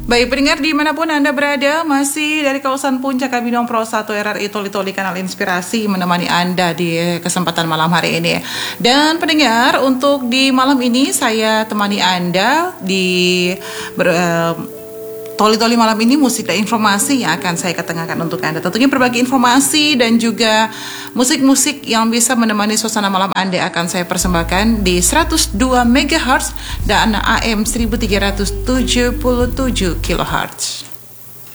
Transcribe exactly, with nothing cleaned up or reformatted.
Baik pendengar dimanapun Anda berada, masih dari kawasan Puncak Kabinong Pro satu R R I Toli Toli Kanal Inspirasi menemani Anda di kesempatan malam hari ini. Dan pendengar, untuk di malam ini saya temani Anda di ber, uh, Toli-toli malam ini, musik dan informasi yang akan saya ketengahkan untuk Anda. Tentunya berbagi informasi dan juga musik-musik yang bisa menemani suasana malam Anda akan saya persembahkan di seratus dua megahertz dan A M seribu tiga ratus tujuh puluh tujuh kilohertz.